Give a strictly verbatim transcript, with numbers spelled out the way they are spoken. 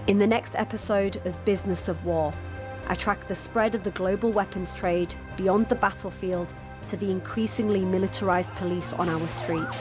In the next episode of Business of War, I track the spread of the global weapons trade beyond the battlefield to the increasingly militarized police on our streets.